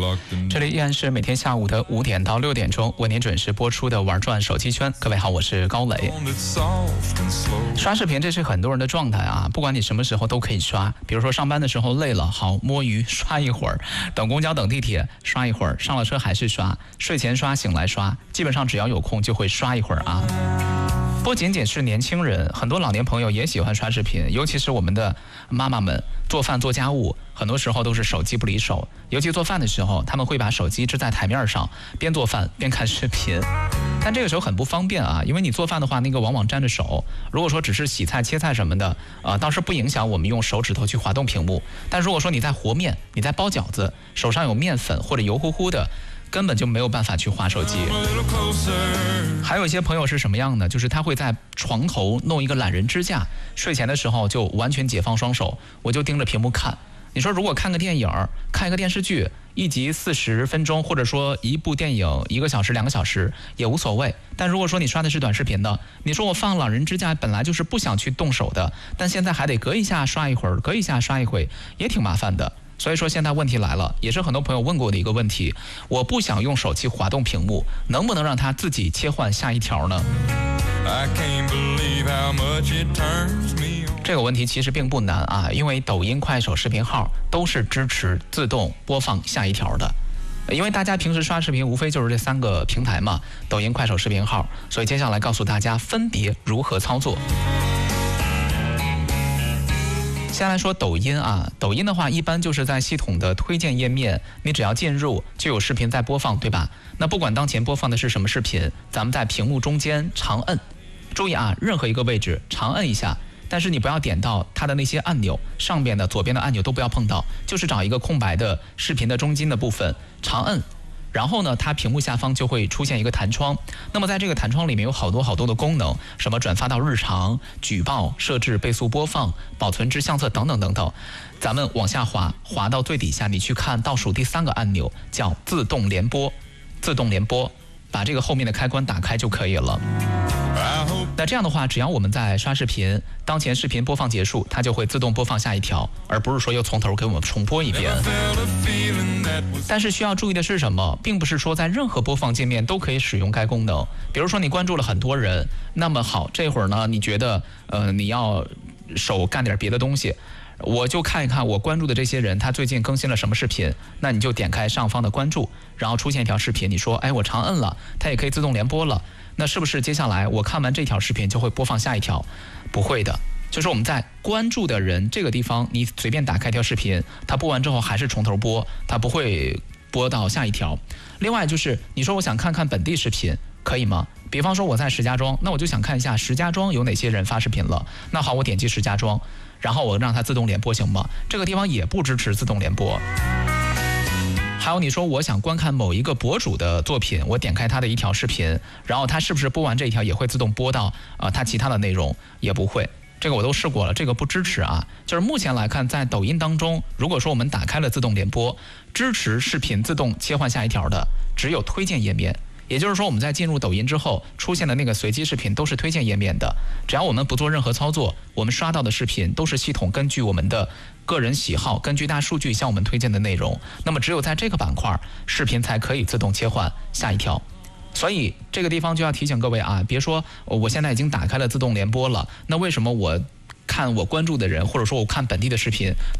这里依然是每天下午的5点到6点钟为您准时播出的玩转手机圈。各位好，我是高磊。刷视频这是很多人的状态啊，不管你什么时候都可以刷。比如说上班的时候累了，好摸鱼刷一会儿；等公交等地铁刷一会儿；上了车还是刷；睡前刷，醒来刷，基本上只要有空就会刷一会儿啊。不仅仅是年轻人，很多老年朋友也喜欢刷视频，尤其是我们的妈妈们做饭做家务，很多时候都是手机不离手。尤其做饭的时候，他们会把手机支在台面上，边做饭边看视频。但这个时候很不方便啊，因为你做饭的话，那个往往沾着手。如果说只是洗菜切菜什么的，倒是不影响我们用手指头去滑动屏幕。但如果说你在和面，你在包饺子，手上有面粉或者油乎乎的，根本就没有办法去滑手机。还有一些朋友是什么样呢？就是他会在床头弄一个懒人支架，睡前的时候就完全解放双手，我就盯着屏幕看。你说如果看个电影，看一个电视剧，1集40分钟，或者说一部电影1个小时2个小时也无所谓。但如果说你刷的是短视频的，你说我放懒人支架本来就是不想去动手的，但现在还得隔一下刷一会儿，隔一下刷一会，也挺麻烦的。所以说现在问题来了，也是很多朋友问过的一个问题，我不想用手机滑动屏幕，能不能让它自己切换下一条呢？这个问题其实并不难啊，因为抖音、快手视频号都是支持自动播放下一条的。因为大家平时刷视频无非就是这3个平台嘛，抖音、快手、视频号，所以接下来告诉大家分别如何操作。先来说抖音啊，抖音的话一般就是在系统的推荐页面，你只要进入就有视频在播放，对吧？那不管当前播放的是什么视频，咱们在屏幕中间长摁，注意啊，任何一个位置长摁一下，但是你不要点到它的那些按钮，上边的左边的按钮都不要碰到，就是找一个空白的视频的中间的部分长摁。然后呢，它屏幕下方就会出现一个弹窗，那么在这个弹窗里面有好多的功能，什么转发到日常、举报、设置倍速播放、保存至相册等等等等。咱们往下滑到最底下，你去看倒数第3个按钮叫自动联播，自动联播，把这个后面的开关打开就可以了。那这样的话，只要我们在刷视频，当前视频播放结束，它就会自动播放下一条，而不是说又从头给我们重播一遍。但是需要注意的是什么？并不是说在任何播放界面都可以使用该功能。比如说你关注了很多人，那么好，这会儿呢，你觉得你要手干点别的东西，我就看一看我关注的这些人他最近更新了什么视频，那你就点开上方的关注，然后出现一条视频，你说哎，我长摁了，它也可以自动联播了，那是不是接下来我看完这条视频就会播放下一条？不会的，就是我们在关注的人这个地方，你随便打开一条视频，它播完之后还是从头播，它不会播到下一条。另外就是你说我想看看本地视频，可以吗？比方说我在石家庄，那我就想看一下石家庄有哪些人发视频了，那好，我点击石家庄，然后我让它自动联播行吗？这个地方也不支持自动联播。还有你说我想观看某一个博主的作品，我点开他的一条视频，然后他是不是播完这一条也会自动播到他其他的内容？也不会，这个我都试过了，这个不支持啊。就是目前来看，在抖音当中，如果说我们打开了自动联播，支持视频自动切换下一条的只有推荐页面。也就是说，我们在进入抖音之后出现的那个随机视频都是推荐页面的，只要我们不做任何操作，我们刷到的视频都是系统根据我们的个人喜好，根据大数据向我们推荐的内容。那么只有在这个板块，视频才可以自动切换下一条。所以这个地方就要提醒各位啊，别说我现在已经打开了自动联播了，那为什么我看我关注的人，或者说我看本地的视频